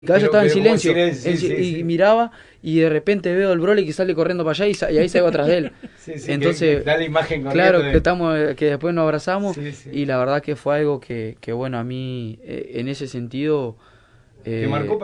Cabello estaba en silencio, Sí. y miraba, y de repente veo el Broly que sale corriendo para allá y ahí salgo atrás de él. Sí, Entonces, que da la imagen claro, corriendo que después nos abrazamos, sí. y la verdad que fue algo que bueno, a mí, en ese sentido, Que marcó eh,